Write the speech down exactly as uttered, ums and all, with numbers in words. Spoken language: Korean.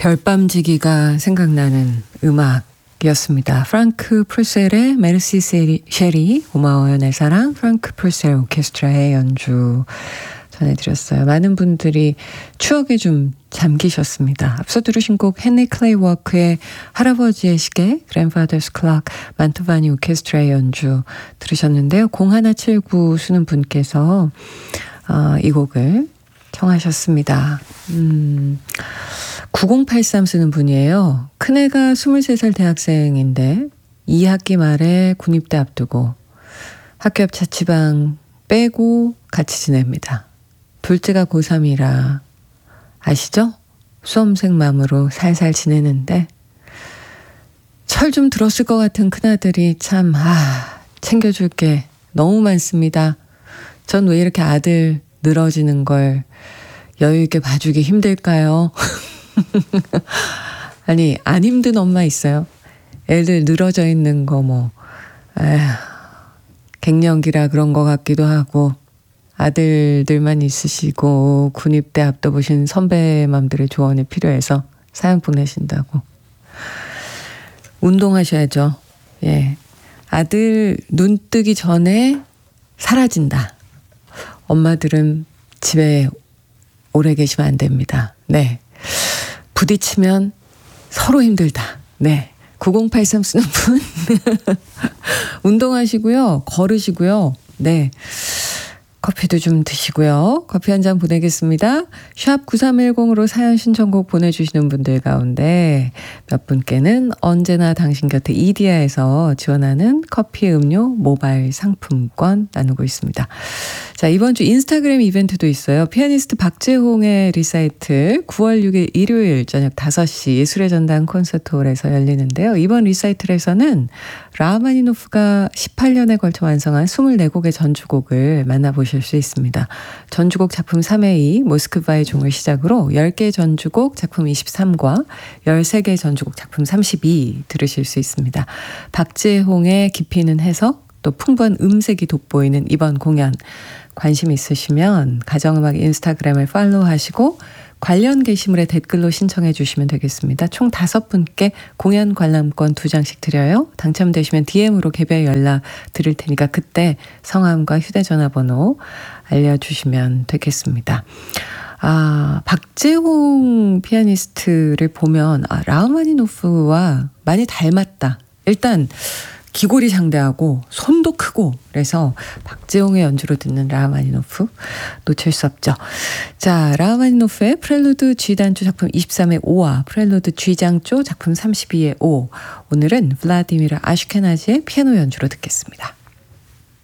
별밤지기가 생각나는 음악이었습니다. 프랑크 프루셀의 메르시 쉐리, 고마워요 내 사랑, 프랑크 프루셀 오케스트라의 연주 전해드렸어요. 많은 분들이 추억에 좀 잠기셨습니다. 앞서 들으신 곡 헨리 클레이 워크의 할아버지의 시계, Grandfather's Clock, 만토바니 오케스트라의 연주 들으셨는데요. 공일칠구 쓰는 분께서 어, 이 곡을 청하셨습니다. 음, 구공팔삼 쓰는 분이에요. 큰애가 스물세 살 대학생인데 이 학기 말에 군입대 앞두고 학교 옆 자취방 빼고 같이 지냅니다. 둘째가 고삼이라 아시죠? 수험생 맘으로 살살 지내는데 철 좀 들었을 것 같은 큰아들이 참 아, 챙겨줄 게 너무 많습니다. 전 왜 이렇게 아들 늘어지는 걸 여유 있게 봐주기 힘들까요? 아니 안 힘든 엄마 있어요. 애들 늘어져 있는 거 뭐 에휴, 갱년기라 그런 것 같기도 하고 아들들만 있으시고 군입대 앞둬보신 선배맘들의 조언이 필요해서 사연 보내신다고. 운동하셔야죠. 예, 아들 눈 뜨기 전에 사라진다. 엄마들은 집에 오래 계시면 안 됩니다. 네, 부딪히면 서로 힘들다. 네, 구공팔삼 쓰는 분 운동하시고요. 걸으시고요. 네, 커피도 좀 드시고요. 커피 한 잔 보내겠습니다. 샵 구삼일공으로 사연 신청곡 보내주시는 분들 가운데 몇 분께는 언제나 당신 곁에 이디야에서 지원하는 커피 음료 모바일 상품권 나누고 있습니다. 자, 이번 주 인스타그램 이벤트도 있어요. 피아니스트 박재홍의 리사이틀 구월 육일 일요일 저녁 다섯 시 예술의 전당 콘서트홀에서 열리는데요. 이번 리사이틀에서는 라흐마니노프가 십팔 년에 걸쳐 완성한 이십사 곡의 전주곡을 만나보실 수 있습니다. 전주곡 작품 삼 회이 모스크바의 종을 시작으로 열 개 전주곡 작품 이십삼과 열세 개 전주곡 작품 삼십이 들으실 수 있습니다. 박재홍의 깊이 있는 해석, 또 풍부한 음색이 돋보이는 이번 공연 관심 있으시면 가정음악 인스타그램을 팔로우하시고 관련 게시물에 댓글로 신청해 주시면 되겠습니다. 총 다섯 분께 공연 관람권 두 장씩 드려요. 당첨되시면 디엠으로 개별 연락 드릴 테니까 그때 성함과 휴대전화번호 알려주시면 되겠습니다. 아, 박재홍 피아니스트를 보면 아, 라흐마니노프와 많이 닮았다. 일단 기골이 장대하고 손도 크고 그래서 박재홍의 연주로 듣는 라흐마니노프 놓칠 수 없죠. 자, 라흐마니노프의 프렐루드 G단조 작품 이십삼의 오와 프렐루드 G장조 작품 삼십이의 오. 오늘은 블라디미르 아슈케나지의 피아노 연주로 듣겠습니다.